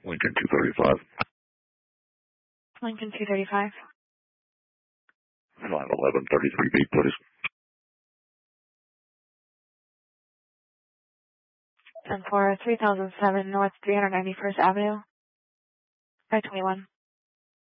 Lincoln 235. Lincoln 235. 511 33 feet, please. And for 3007 North 391st Avenue, I-21.